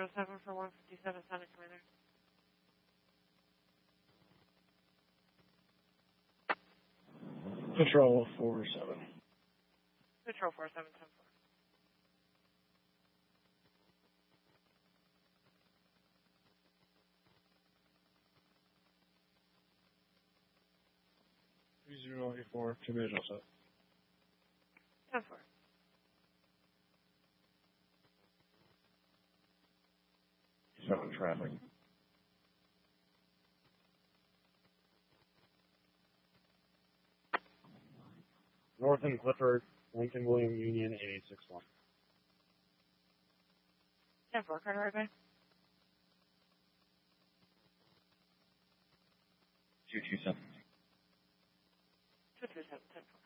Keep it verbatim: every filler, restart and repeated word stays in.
zero seven for one fifty-seven Sonic Commander. Patrol four seven. Patrol four seven ten four. three zero eight four, two minutes all set. ten four. Seven traffic. Northern Clifford, Lincoln William Union, eight eight six one. ten four, Carter right back. two two seven. two two seven, ten four.